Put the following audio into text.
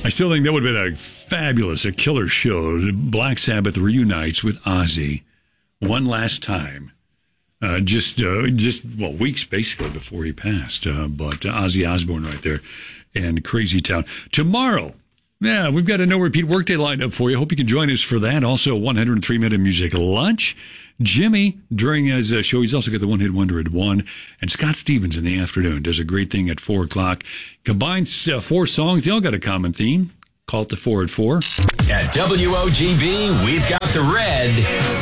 I still think that would have been a killer show. Black Sabbath reunites with Ozzy one last time. Just weeks basically before he passed. But Ozzy Osbourne right there and Crazy Town. Tomorrow, yeah, we've got a No Repeat Workday lined up for you. Hope you can join us for that. Also, 103-minute music lunch. Jimmy, during his show, he's also got the One Hit Wonder at 1. And Scott Stevens in the afternoon does a great thing at 4 o'clock. Combines 4 songs. They all got a common theme. Call it the 4 at 4. At WOGB, we've got the red